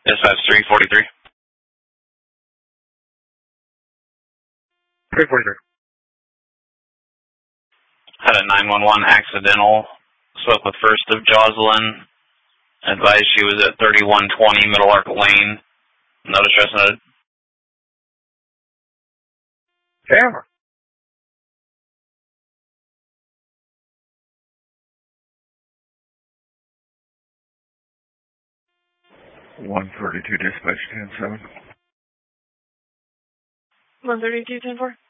Dispatch 343. 343. Had a 911 accidental. Spoke with First of Joslyn. Advised she was at 3120 Middle Arc Lane. No distress noted. Camera. (132) dispatch 10-7. 132, 10-4.